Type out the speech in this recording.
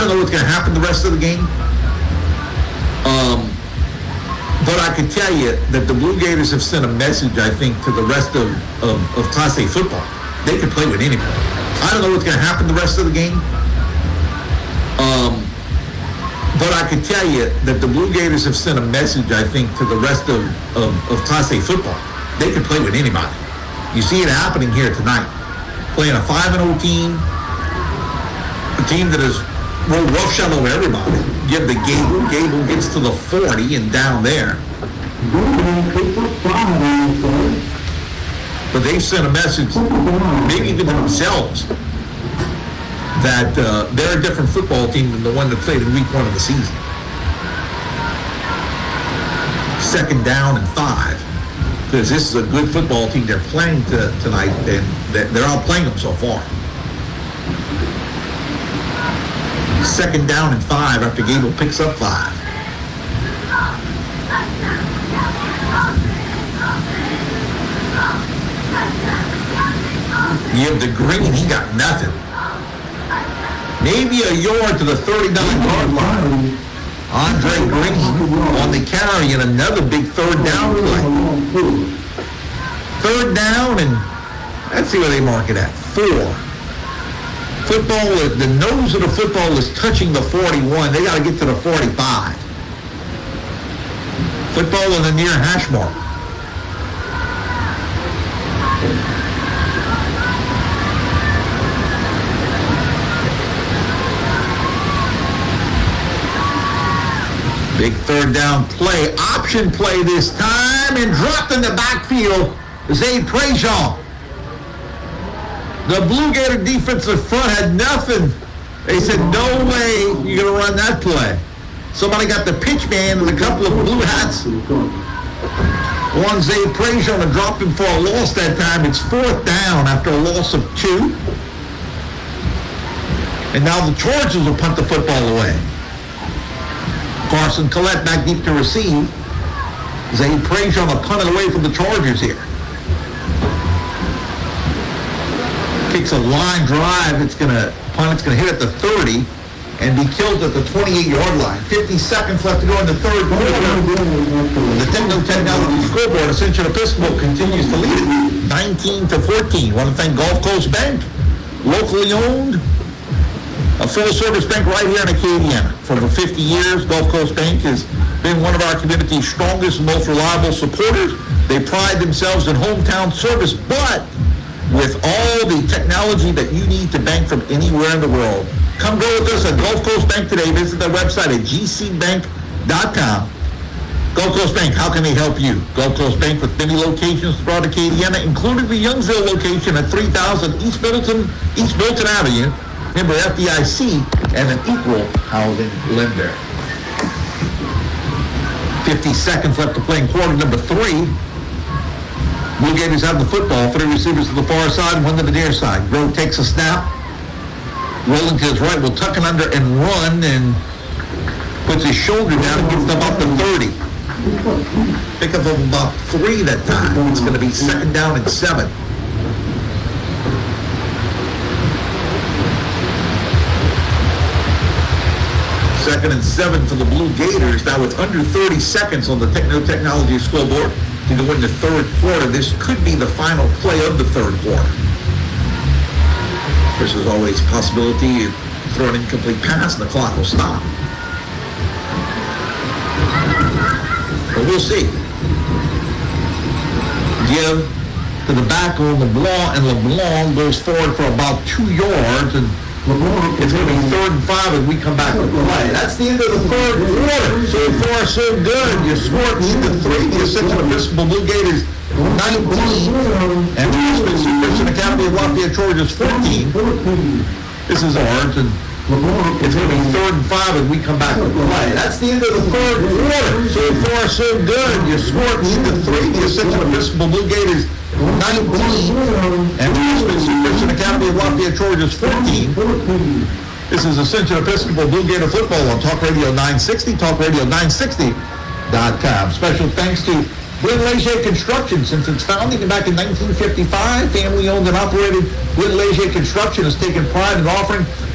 don't know what's going to happen the rest of the game. But I can tell you that the Blue Gators have sent a message, I think, to the rest of Class A football. They can play with anybody. I don't know what's going to happen the rest of the game. But I can tell you that the Blue Gators have sent a message, I think, to the rest of Class A football. They can play with anybody. You see it happening here tonight. Playing a 5-0 team, a team that is rolled roughshod over everybody. Give the Gable. Gable gets to the 40 and down there. But they've sent a message, maybe even to themselves, that they're a different football team than the one that played in week 1 of the season. 2nd down and 5. Because this is a good football team they're playing tonight, and they're outplaying them so far. 2nd down and 5 after Gable picks up 5. You have the Green, he got nothing. Maybe a yard to the 39-yard line. Andre Green on the carry and another big 3rd down play. 3rd down, and let's see where they mark it at. 4. Football, the nose of the football is touching the 41. They got to get to the 45. Football in the near hash mark. Big 3rd down play, option play this time, and dropped in the backfield, Zay Prejean. The Blue Gator defensive front had nothing. They said, no way you're going to run that play. Somebody got the pitch man and a couple of blue hats on Zay Prejean and dropped him for a loss that time. It's 4th down after a loss of 2. And now the Chargers will punt the football away. Carson Collette back deep to receive. Zay Prejean will punt it away from the Chargers here. Kicks a line drive. It's going to hit at the 30 and be killed at the 28-yard line. 50 seconds left to go in the 3rd quarter. The technology scoreboard, Ascension Episcopal, continues to lead it 19-14. Want to thank Gulf Coast Bank, locally owned, a full-service bank right here in Acadiana. For over 50 years, Gulf Coast Bank has been one of our community's strongest and most reliable supporters. They pride themselves in hometown service, but with all the technology that you need to bank from anywhere in the world. Come go with us at Gulf Coast Bank today. Visit their website at gcbank.com. Gulf Coast Bank, how can they help you? Gulf Coast Bank with many locations throughout Acadiana, including the Youngsville location at 3000 East Middleton Avenue. Member FDIC and an equal housing lender. 50 seconds left to play in quarter number 3. Blue Gators have the football. 3 receivers to the far side, 1 to the near side. Grove takes a snap. Rolling to his right, will tuck it under and run, and puts his shoulder down and gets them up to 30. Pick up of about 3 that time. It's going to be 2nd down and 7. Second and 7 for the Blue Gators. Now with under 30 seconds on the technology scoreboard to go in the 3rd quarter. This could be the final play of the 3rd quarter. There's always a possibility you throw an incomplete pass and the clock will stop. But we'll see. Give to the back on LeBlanc, and LeBlanc goes forward for about 2 yards, and it's going to be 3rd and 5 as we come back to play. That's the end of the 3rd quarter. So far, so good. You scored 3. The Ascension Episcopal Blue Gators 19, and the Westminster Christian Academy of Lafayette Chargers 14. This is ours, and it's going to be 3rd and 5 as we come back to play. That's the end of the 3rd quarter. So far, so good. You scored 3. The Ascension Episcopal Blue Gators 19, and the Westminster Christian Academy of Lafayette Chargers 14. This is Ascension Episcopal Blue Gator Football on Talk Radio 960, talkradio960.com. Special thanks to Glenn Leger Construction. Since its founding back in 1955, family-owned and operated, Glenn Leger Construction has taken pride in offering